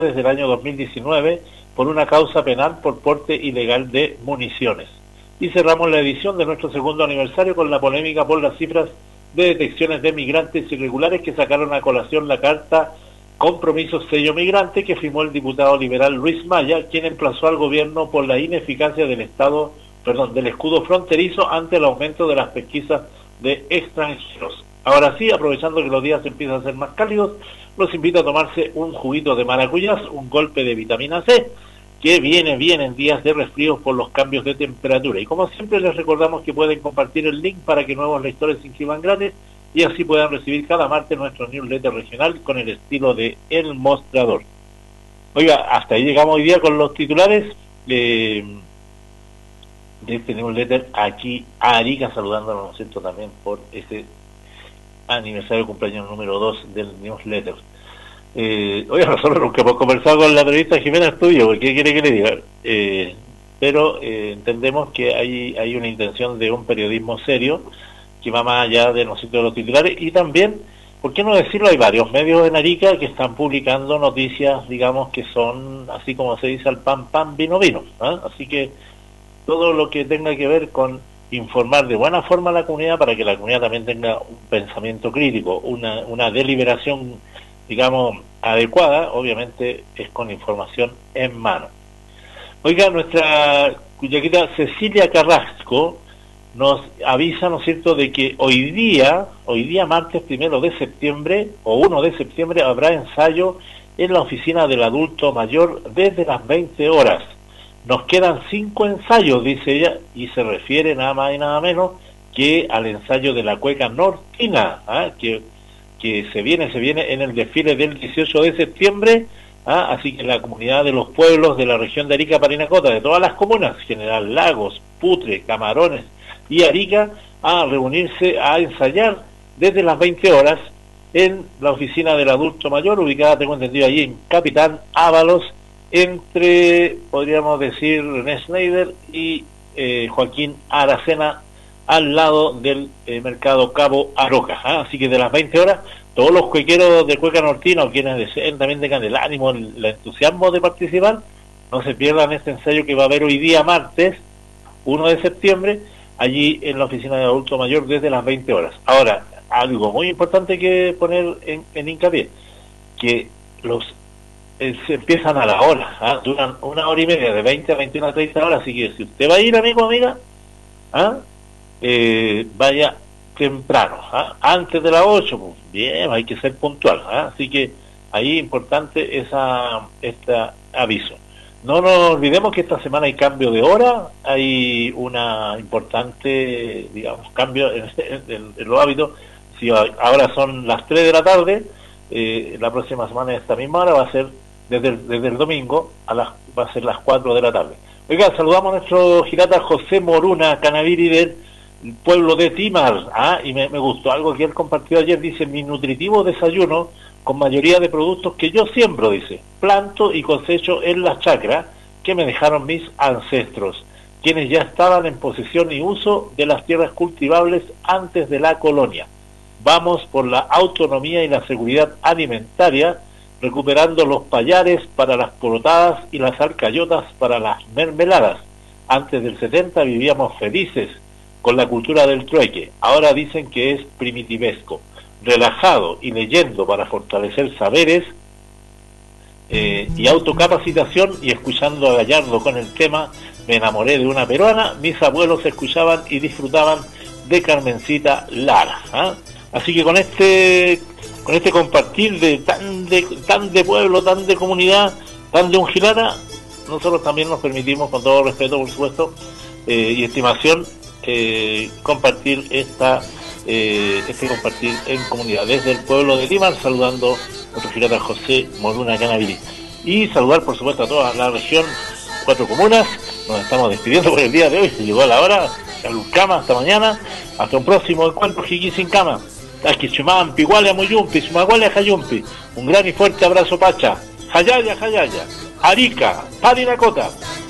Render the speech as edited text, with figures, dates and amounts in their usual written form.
desde el año 2019 por una causa penal por porte ilegal de municiones. Y cerramos la edición de nuestro segundo aniversario con la polémica por las cifras de detecciones de migrantes irregulares que sacaron a colación la carta Compromiso Sello Migrante que firmó el diputado liberal Luis Maya, quien emplazó al gobierno por la ineficacia del escudo fronterizo ante el aumento de las pesquisas de extranjeros. Ahora sí, aprovechando que los días empiezan a ser más cálidos, los invito a tomarse un juguito de maracuyás, un golpe de vitamina C, que viene bien en días de resfríos por los cambios de temperatura. Y como siempre les recordamos que pueden compartir el link para que nuevos lectores se inscriban gratis y así puedan recibir cada martes nuestro newsletter regional con el estilo de El Mostrador. Oiga, hasta ahí llegamos hoy día con los titulares de este newsletter. Aquí a Arica saludándonos, ¿no es cierto?, también por este aniversario de cumpleaños número 2 del newsletter. Oye, nosotros nunca hemos conversado con la periodista Jimena Estudio, porque ¿qué quiere que le diga? Pero entendemos que hay una intención de un periodismo serio que va más allá de nosotros de los titulares, y también, ¿por qué no decirlo? Hay varios medios en Arica que están publicando noticias, digamos, que son, así como se dice al pan, pan, vino, vino, ¿eh? Así que todo lo que tenga que ver con informar de buena forma a la comunidad para que la comunidad también tenga un pensamiento crítico, una deliberación, digamos, adecuada, obviamente es con información en mano. Oiga, nuestra cuyaquita Cecilia Carrasco nos avisa, ¿no es cierto?, de que hoy día martes 1 de septiembre o 1 de septiembre habrá ensayo en la oficina del adulto mayor desde las 20 horas. Nos quedan 5 ensayos, dice ella, y se refiere nada más y nada menos que al ensayo de la cueca nortina, que se viene en el desfile del 18 de septiembre, así que la comunidad de los pueblos de la región de Arica, Parinacota, de todas las comunas, General Lagos, Putre, Camarones y Arica, a reunirse a ensayar desde las 20 horas en la oficina del adulto mayor, ubicada, tengo entendido, allí en Capitán Ábalos, entre, podríamos decir, René Schneider y Joaquín Aracena, al lado del mercado Cabo Aroca. Así que de las 20 horas, todos los cuequeros de Cueca Nortina, o quienes deseen también tengan el ánimo, el entusiasmo de participar, no se pierdan este ensayo que va a haber hoy día martes 1 de septiembre, allí en la oficina de adulto mayor desde las 20 horas. Ahora, algo muy importante que poner en hincapié, que se empiezan a la hora, duran 1 hora y media, de 20 a 21 a 30 horas, así que si usted va a ir, amigo, amiga, vaya temprano, antes de las 8, pues bien, hay que ser puntual, así que ahí importante este aviso. No nos olvidemos que esta semana hay cambio de hora, hay una importante, digamos, cambio en los hábitos. Si ahora son las 3 de la tarde, la próxima semana a esta misma hora va a ser desde el domingo va a ser las 4 de la tarde. Oiga, saludamos a nuestro girata José Moruna Canaviri del pueblo de Timar, y me gustó algo que él compartió ayer, dice: mi nutritivo desayuno con mayoría de productos que yo siembro, dice, planto y cosecho en las chacras que me dejaron mis ancestros, quienes ya estaban en posesión y uso de las tierras cultivables antes de la colonia. Vamos por la autonomía y la seguridad alimentaria, recuperando los pallares para las porotadas y las alcayotas para las mermeladas. Antes del 70 vivíamos felices con la cultura del trueque, ahora dicen que es primitivesco. Relajado y leyendo para fortalecer saberes y autocapacitación, y escuchando a Gallardo con el tema Me enamoré de una peruana, mis abuelos escuchaban y disfrutaban de Carmencita Lara. Así que con este compartir tan de pueblo, tan de comunidad, tan de un Ungilana, nosotros también nos permitimos, con todo respeto por supuesto y estimación, compartir compartir en comunidad desde el pueblo de Timar, saludando a nuestro girata José Moruna Canaviri, y saludar por supuesto a toda la región, 4 comunas. Nos estamos despidiendo por el día de hoy, se llegó a la hora, a Lucama, hasta mañana, hasta un próximo encuentro Jiquí sin cama. Taquichumampi, Gualia Muyumpi, Sumagualia Jayumpi, un gran y fuerte abrazo Pacha, Jayaya, Arica, Parinacota.